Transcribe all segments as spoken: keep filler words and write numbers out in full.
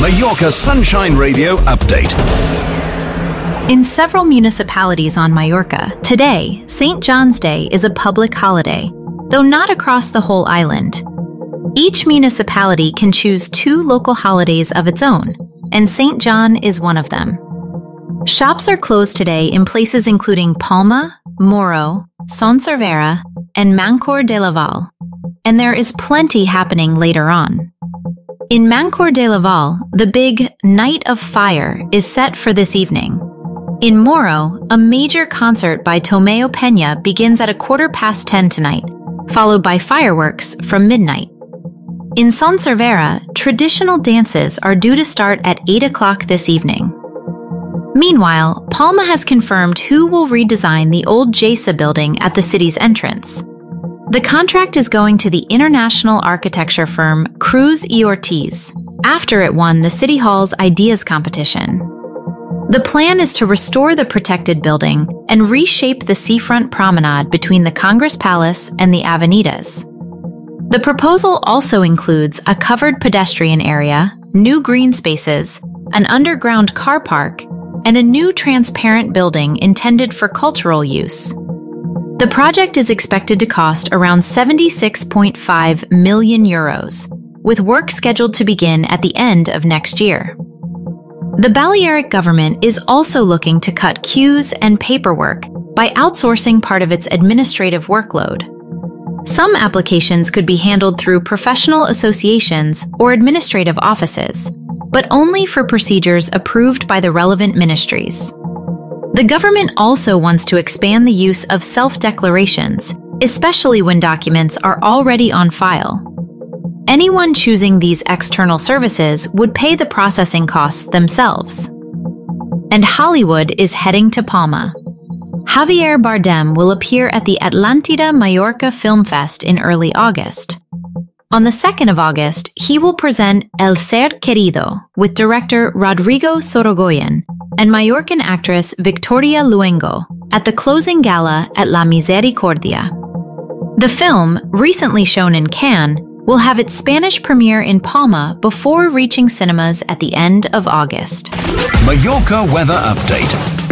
Mallorca Sunshine Radio update. In several municipalities on Mallorca, today, Saint John's Day is a public holiday, though not across the whole island. Each municipality can choose two local holidays of its own, and Saint John is one of them. Shops are closed today in places including Palma, Moro, Son Servera, and Mancor de Laval, and there is plenty happening later on. In Mancor de Laval, the big Night of Fire is set for this evening. In Moro, a major concert by Tomeo Peña begins at a quarter past ten tonight, followed by fireworks from midnight. In Son Servera, traditional dances are due to start at eight o'clock this evening. Meanwhile, Palma has confirmed who will redesign the old J S A building at the city's entrance. The contract is going to the international architecture firm Cruz y Ortiz, after it won the City Hall's Ideas competition. The plan is to restore the protected building and reshape the seafront promenade between the Congress Palace and the Avenidas. The proposal also includes a covered pedestrian area, new green spaces, an underground car park, and a new transparent building intended for cultural use. The project is expected to cost around seventy-six point five million euros, with work scheduled to begin at the end of next year. The Balearic government is also looking to cut queues and paperwork by outsourcing part of its administrative workload. Some applications could be handled through professional associations or administrative offices, but only for procedures approved by the relevant ministries. The government also wants to expand the use of self-declarations, especially when documents are already on file. Anyone choosing these external services would pay the processing costs themselves. And Hollywood is heading to Palma. Javier Bardem will appear at the Atlantida Mallorca Film Fest in early August. On the second of August, he will present El Ser Querido with director Rodrigo Sorogoyen and Mallorcan actress Victoria Luengo at the closing gala at La Misericordia. The film, recently shown in Cannes, will have its Spanish premiere in Palma before reaching cinemas at the end of August. Mallorca weather update.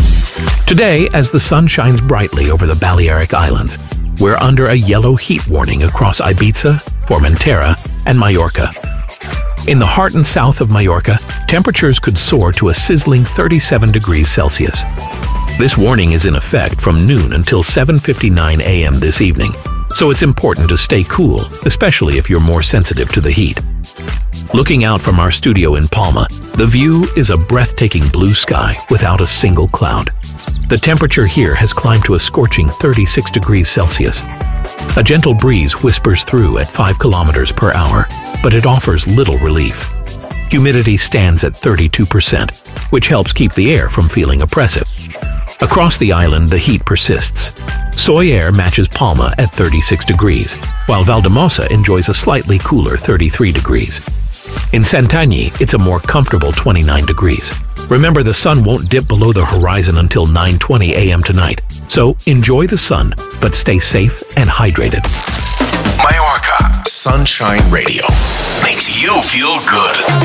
Today, as the sun shines brightly over the Balearic Islands, we're under a yellow heat warning across Ibiza, Formentera, and Mallorca. In the heart and south of Mallorca, temperatures could soar to a sizzling thirty-seven degrees Celsius. This warning is in effect from noon until seven fifty-nine a m this evening, so it's important to stay cool, especially if you're more sensitive to the heat. Looking out from our studio in Palma, the view is a breathtaking blue sky without a single cloud. The temperature here has climbed to a scorching thirty-six degrees Celsius. A gentle breeze whispers through at five kilometers per hour, but it offers little relief. Humidity stands at thirty-two percent, which helps keep the air from feeling oppressive. Across the island, the heat persists. Soyer matches Palma at thirty-six degrees, while Valdemosa enjoys a slightly cooler thirty-three degrees. In Santanyí, it's a more comfortable twenty-nine degrees. Remember, the sun won't dip below the horizon until nine twenty a m tonight, so enjoy the sun, but stay safe and hydrated. Mallorca Sunshine Radio makes you feel good.